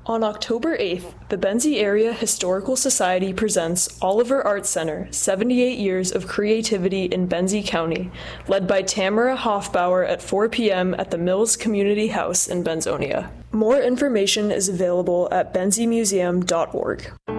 On October 8th, the Benzie Area Historical Society presents Oliver Arts Center, 78 Years of Creativity in Benzie County, led by Tamara Hofbauer at 4 p.m. at the Mills Community House in Benzonia. More information is available at benziemuseum.org.